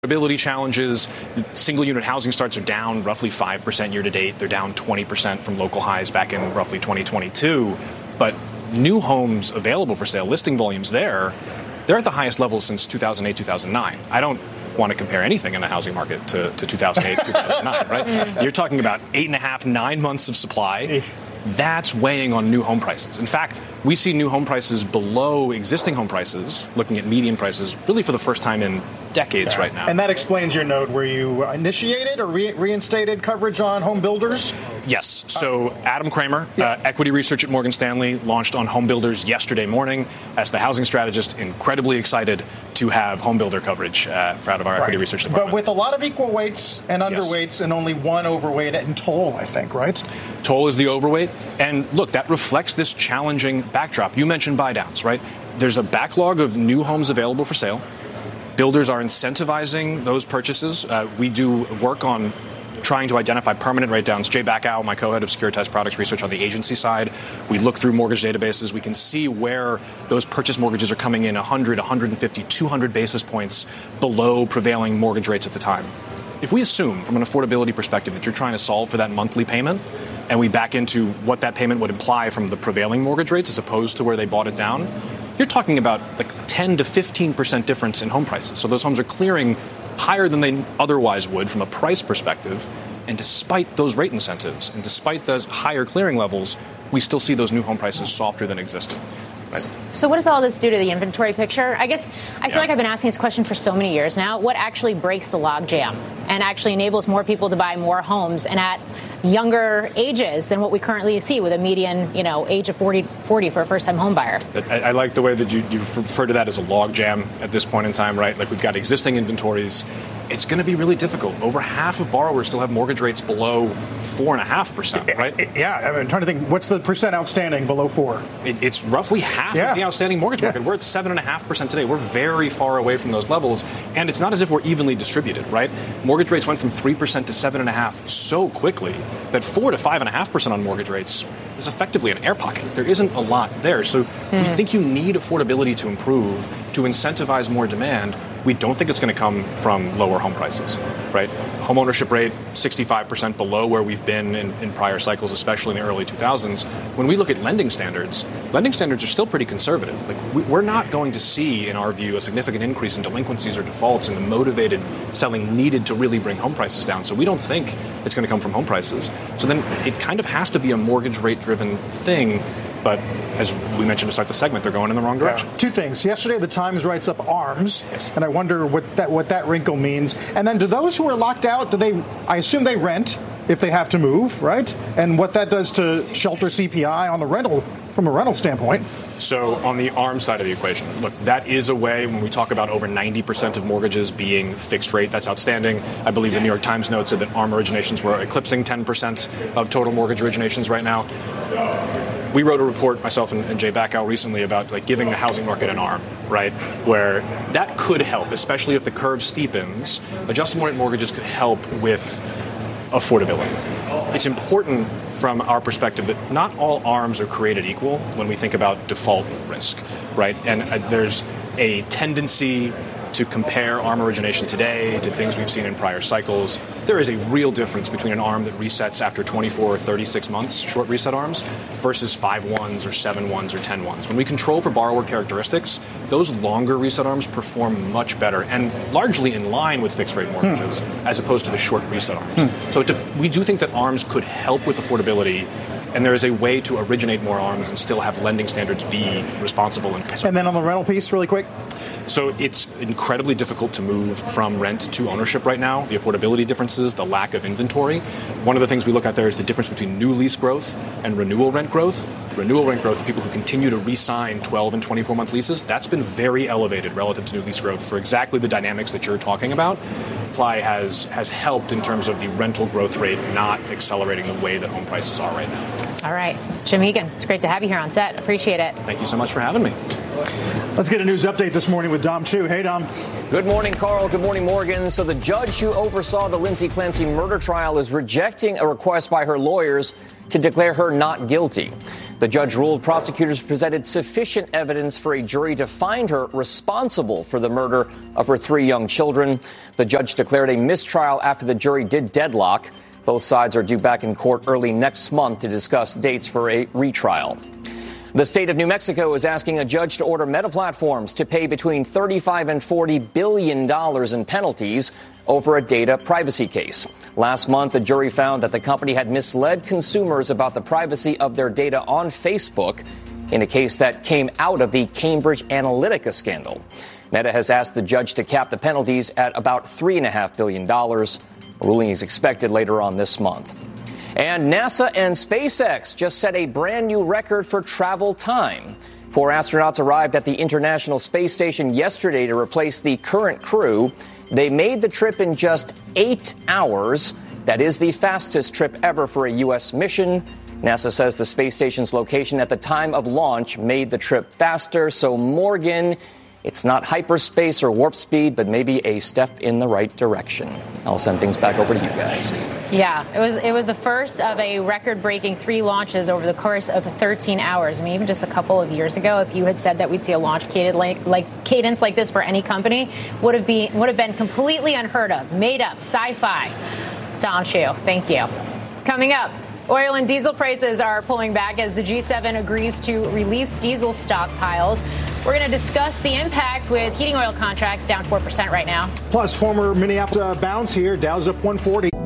affordability challenges. Single unit housing starts are down roughly 5% year to date. They're down 20% from local highs back in roughly 2022. But new homes available for sale, listing volumes they're at the highest level since 2008, 2009. I don't want to compare anything in the housing market to 2008, 2009, right? You're talking about 8.5, 9 months of supply. That's weighing on new home prices. In fact, we see new home prices below existing home prices, looking at median prices, really for the first time in decades right now. And that explains your note where you initiated or reinstated coverage on home builders? Yes. So Adam Kramer, equity research at Morgan Stanley, launched on home builders yesterday morning. As the housing strategist, incredibly excited to have home builder coverage out of our equity research department. But with a lot of equal weights and underweights and only one overweight in Toll, I think, right? Toll is the overweight. And look, that reflects this challenging backdrop. You mentioned buy downs, right? There's a backlog of new homes available for sale. Builders are incentivizing those purchases. We do work on trying to identify permanent write-downs. Jay Backow, my co-head of securitized products research on the agency side, we look through mortgage databases. We can see where those purchase mortgages are coming in 100, 150, 200 basis points below prevailing mortgage rates at the time. If we assume from an affordability perspective that you're trying to solve for that monthly payment, and we back into what that payment would imply from the prevailing mortgage rates as opposed to where they bought it down, you're talking about like 10 to 15% difference in home prices. So those homes are clearing higher than they otherwise would from a price perspective. And despite those rate incentives and despite the higher clearing levels, we still see those new home prices softer than existing. Right? So what does all this do to the inventory picture? I guess I feel like I've been asking this question for so many years now. What actually breaks the logjam and actually enables more people to buy more homes and at younger ages than what we currently see with a median, age of 40 for a first-time home buyer? I like the way that you refer to that as a logjam at this point in time, right? Like we've got existing inventories. It's going to be really difficult. Over half of borrowers still have mortgage rates below 4.5%, right? I'm trying to think, what's the percent outstanding below 4? It's roughly half of the outstanding mortgage market. We're at 7.5% today. We're very far away from those levels. And it's not as if we're evenly distributed, right? Mortgage rates went from 3% to 7.5% so quickly that 4 to 5.5% on mortgage rates is effectively an air pocket. There isn't a lot there. So we think you need affordability to improve, to incentivize more demand. We don't think it's going to come from lower home prices, right? Home ownership rate, 65% below where we've been in prior cycles, especially in the early 2000s. When we look at lending standards are still pretty conservative. Like we're not going to see, in our view, a significant increase in delinquencies or defaults and the motivated selling needed to really bring home prices down. So we don't think it's going to come from home prices. So then it kind of has to be a mortgage rate driven thing. But as we mentioned to start the segment, they're going in the wrong direction. Two things. Yesterday, the Times writes up ARMs, and I wonder what that wrinkle means. And then, do those who are locked out, I assume they rent if they have to move, right? And what that does to shelter CPI on the rental, from a rental standpoint. So on the ARM side of the equation, look, that is a way when we talk about over 90% of mortgages being fixed rate. That's outstanding. I believe the New York Times note said that ARM originations were eclipsing 10% of total mortgage originations right now. We wrote a report, myself and Jay Backow, recently about giving the housing market an arm, right, where that could help, especially if the curve steepens. Adjustable rate mortgages could help with affordability. It's important from our perspective that not all ARMs are created equal when we think about default risk, right? And there's a tendency to compare ARM origination today to things we've seen in prior cycles. There is a real difference between an ARM that resets after 24 or 36 months, short reset ARMs, versus 5-1s or 7-1s or 10-1s. When we control for borrower characteristics, those longer reset ARMs perform much better and largely in line with fixed rate mortgages as opposed to the short reset ARMs. So we do think that ARMs could help with affordability. And there is a way to originate more ARMs and still have lending standards be responsible and conservative. And then on the rental piece, really quick. So it's incredibly difficult to move from rent to ownership right now. The affordability differences, the lack of inventory. One of the things we look at there is the difference between new lease growth and renewal rent growth. Renewal rent growth, people who continue to re-sign 12 and 24-month leases, that's been very elevated relative to new lease growth for exactly the dynamics that you're talking about. Supply has helped in terms of the rental growth rate not accelerating the way that home prices are right now. All right. Jim Egan, it's great to have you here on set. Appreciate it. Thank you so much for having me. Let's get a news update this morning with Dom Chu. Hey, Dom. Good morning, Carl. Good morning, Morgan. So the judge who oversaw the Lindsay Clancy murder trial is rejecting a request by her lawyers to declare her not guilty. The judge ruled prosecutors presented sufficient evidence for a jury to find her responsible for the murder of her 3 young children. The judge declared a mistrial after the jury did deadlock. Both sides are due back in court early next month to discuss dates for a retrial. The state of New Mexico is asking a judge to order Meta Platforms to pay between $35 and $40 billion in penalties over a data privacy case. Last month, the jury found that the company had misled consumers about the privacy of their data on Facebook in a case that came out of the Cambridge Analytica scandal. Meta has asked the judge to cap the penalties at about $3.5 billion. A ruling is expected later on this month. And NASA and SpaceX just set a brand new record for travel time. 4 astronauts arrived at the International Space Station yesterday to replace the current crew. They made the trip in just 8 hours. That is the fastest trip ever for a U.S. mission. NASA says the space station's location at the time of launch made the trip faster. So, Morgan, it's not hyperspace or warp speed, but maybe a step in the right direction. I'll send things back over to you guys. Yeah, it was the first of a record-breaking 3 launches over the course of 13 hours. I mean, even just a couple of years ago, if you had said that we'd see a launch cadence like this for any company, would have been completely unheard of, made up, sci-fi. Dom Chu, thank you. Coming up, oil and diesel prices are pulling back as the G7 agrees to release diesel stockpiles. We're going to discuss the impact with heating oil contracts down 4% right now. Plus, former Minneapolis bounce here. Dow's up 140.